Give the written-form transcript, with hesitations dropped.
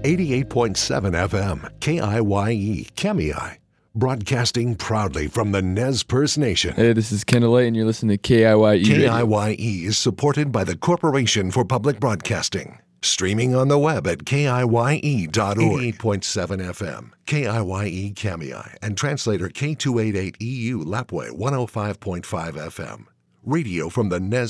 88.7 FM, KIYE, Kemei. Broadcasting proudly from the Nez Perce Nation. Hey, this is Kendall Lay, and you're listening to KIYE Radio. KIYE is supported by the Corporation for Public Broadcasting. Streaming on the web at KIYE.org. 88.7 FM, KIYE Kemei, and translator K288EU Lapwai 105.5 FM. Radio from the Nez